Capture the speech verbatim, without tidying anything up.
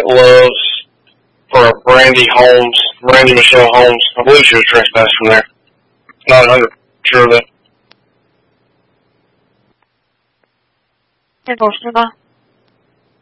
at Love's for Brandy Holmes, Brandy Michelle Holmes. I believe she was trespassed from there. Not one hundred percent sure of that. ten four, stand by.